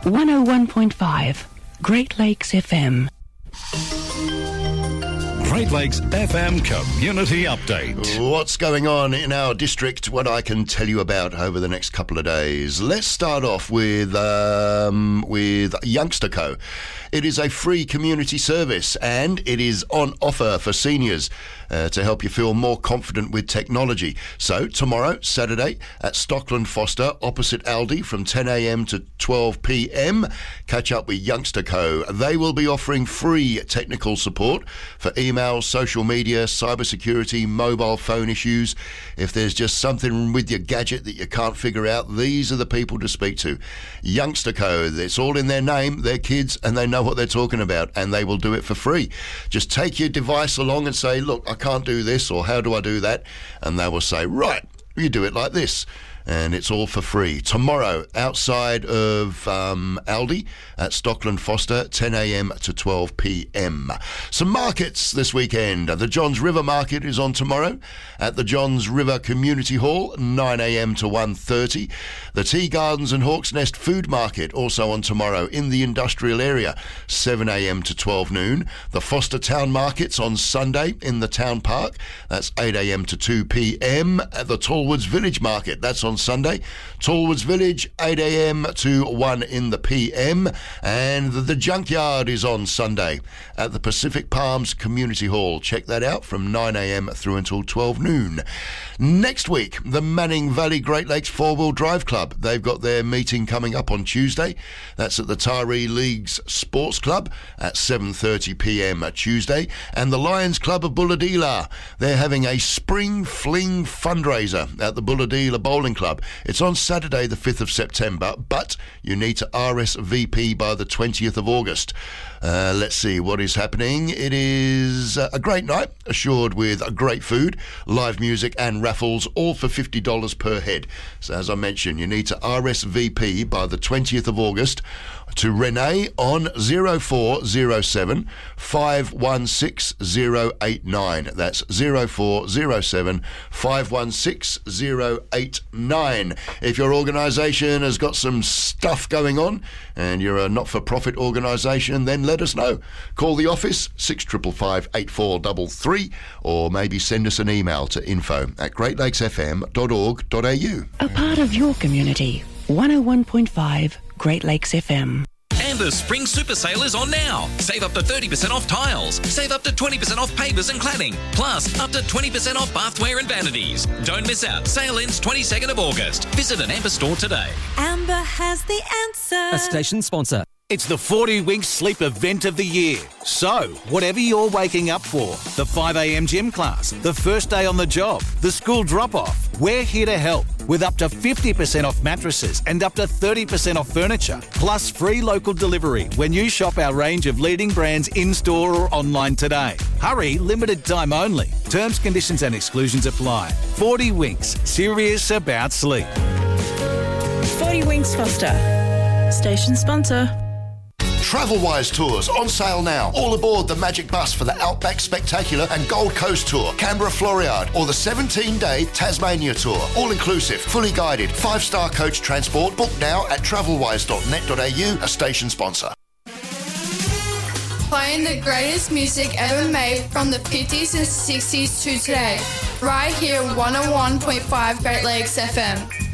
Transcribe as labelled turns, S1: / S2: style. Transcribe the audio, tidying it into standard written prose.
S1: 101.5 Great Lakes FM.
S2: Great Lakes FM Community Update.
S3: What's going on in our district? What I can tell you about over the next couple of days. Let's start off with Youngster Co. It is a free community service and it is on offer for seniors to help you feel more confident with technology. So tomorrow, Saturday, at Stockland Foster, opposite Aldi, from 10 a.m. to 12 p.m, catch up with Youngster Co. They will be offering free technical support for email, social media, cybersecurity, mobile phone issues. If there's just something with your gadget that you can't figure out, these are the people to speak to. Youngster Co. It's all in their name. They're kids and they know what they're talking about, and they will do it for free. Just take your device along and say, look, I can't do this, or how do I do that? And they will say, right, you do it like this. And it's all for free. Tomorrow, outside of Aldi at Stockland Foster, 10 a.m. to 12 p.m. Some markets this weekend. The Johns River Market is on tomorrow at the Johns River Community Hall, 9 a.m. to 1:30. The Tea Gardens and Hawks Nest Food Market also on tomorrow in the industrial area, 7 a.m. to 12 noon. The Foster Town Market's on Sunday in the Town Park. That's 8 a.m. to 2 p.m. At the Tallwoods Village Market, that's on Sunday. Tallwoods Village, 8 a.m. to 1 in the p.m. And the Junkyard is on Sunday at the Pacific Palms Community Hall. Check that out from 9 a.m. through until 12 noon. Next week, the Manning Valley Great Lakes Four-Wheel Drive Club. They've got their meeting coming up on Tuesday. That's at the Taree Leagues Sports Club at 7:30 p.m. Tuesday. And the Lions Club of Bulahdelah, they're having a Spring Fling fundraiser at the Bulahdelah Bowling Club. It's on Saturday the 5th of September, but you need to RSVP by the 20th of August. Let's see what is happening. It is a great night, assured with great food, live music and raffles, all for $50 per head. So as I mentioned, you need to RSVP by the 20th of August to Renee on 0407 516 089. That's 0407 516 089. If your organisation has got some stuff going on and you're a not-for-profit organisation, then let us know. Call the office 6555 8433 or maybe send us an email to info@greatlakesfm.org.au.
S1: A part of your community. 101.5 Great Lakes FM.
S4: And the Spring Super Sale is on now. Save up to 30% off tiles. Save up to 20% off pavers and cladding. Plus, up to 20% off bathware and vanities. Don't miss out. Sale ends 22nd of August. Visit an Amber store today.
S5: Amber has the answer.
S6: A station sponsor.
S7: It's the 40 Winks Sleep event of the year. So, whatever you're waking up for, the 5 a.m. gym class, the first day on the job, the school drop-off, we're here to help with up to 50% off mattresses and up to 30% off furniture, plus free local delivery when you shop our range of leading brands in-store or online today. Hurry, limited time only. Terms, conditions and exclusions apply. 40 Winks, serious about sleep.
S5: 40 Winks Foster, station sponsor.
S3: Travelwise Tours on sale now. All aboard the Magic Bus for the Outback Spectacular and Gold Coast Tour, Canberra Floriade, or the 17-day Tasmania Tour. All inclusive, fully guided, 5-star coach transport. Book now at travelwise.net.au, a station sponsor.
S8: Playing the greatest music ever made from the 50s and 60s to today. Right here, 101.5 Great Lakes FM.